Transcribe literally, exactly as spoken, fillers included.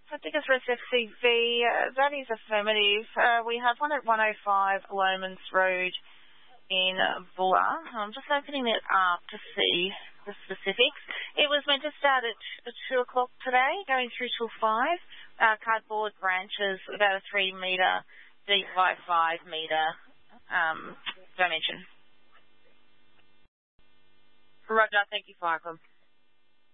I think it's Risk F C V. Uh, that is affirmative. Uh, we have one at one oh five Lomans Road in uh, Bulla. I'm just opening it up to see the specifics. It was meant to start at two o'clock today, going through till five. Uh, cardboard branches, about a three metre deep by five metre um, dimension. Roger, thank you, Firecom.